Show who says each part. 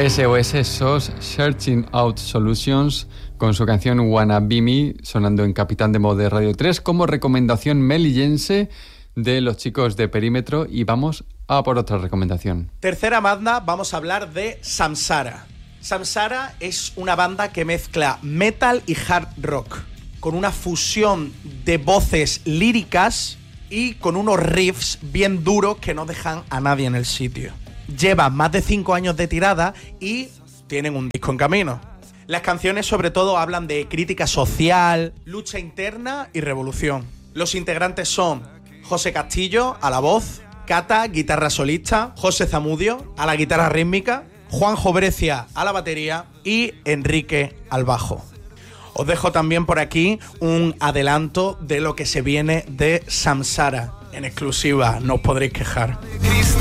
Speaker 1: SOS SOS Searching Out Solutions con su canción Wanna Be Me sonando en Capitán de Modo de Radio 3 como recomendación melillense de los chicos de Perímetro. Y vamos a por otra recomendación.
Speaker 2: Tercera banda, vamos a hablar de Samsara. Samsara es una banda que mezcla metal y hard rock con una fusión de voces líricas y con unos riffs bien duros que no dejan a nadie en el sitio. Llevan más de 5 años de tirada y tienen un disco en camino. Las canciones sobre todo hablan de crítica social, lucha interna y revolución. Los integrantes son José Castillo a la voz, Cata, guitarra solista, José Zamudio a la guitarra rítmica, Juanjo Breccia a la batería y Enrique al bajo. Os dejo también por aquí un adelanto de lo que se viene de Samsara. En exclusiva, no os podréis quejar.